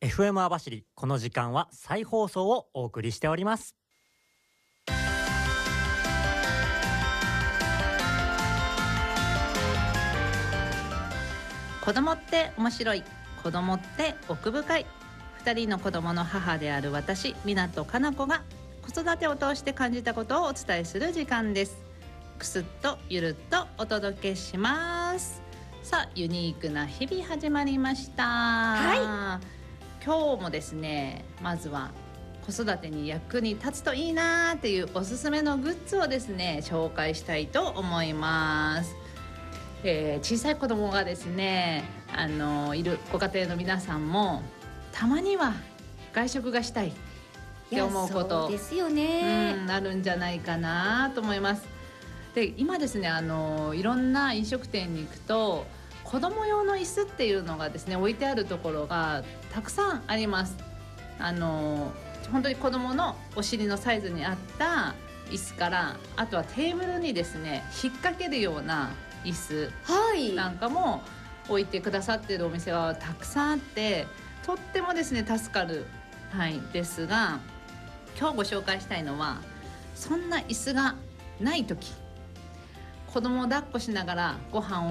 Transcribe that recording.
FM 網走、この時間は再放送をお送りしております。 子供って面白い、子供って奥深い。2人の子供の母である私、湊かな子が子育てを通して感じたことをお伝えする時間です。くすっとゆるっとお届けします。さあ、ユニークな日々始まりました。今日もですね、まずは子育てに役に立つといいなっていうおすすめのグッズをですね、紹介したいと思います。小さい子供がですね、いるご家庭の皆さんもたまには外食がしたいって思うことそうですよね。 あるんじゃないかなと思います。で、今ですね、いろんな飲食店に行くと子供用の椅子っていうのがですね、置いてあるところがたくさんあります。本当に子供のお尻のサイズに合った椅子から、あとはテーブルにですね引っ掛けるような椅子なんかも置いてくださっているお店がたくさんあって、とってもですね助かる、ですが、今日ご紹介したいのは、そんな椅子がない時、子供を抱っこしながらご飯を